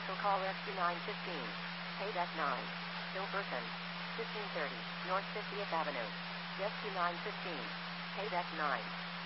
Commercial call rescue 915. Paid at 9. Still person. 1530. North 50th Avenue. Rescue 915. Paid at 9.